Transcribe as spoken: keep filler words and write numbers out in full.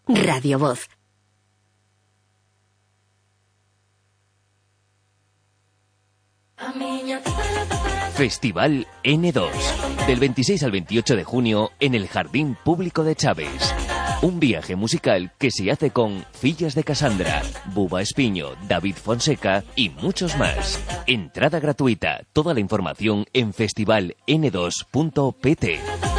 Radio Voz. Festival ene dos. Del veintiséis al veintiocho de junio en el Jardín Público de Chaves. Un viaje musical que se hace con Fillas de Cassandra, Buba Espiño, David Fonseca y muchos más. Entrada gratuita. Toda la información en festival ene dos punto pe te.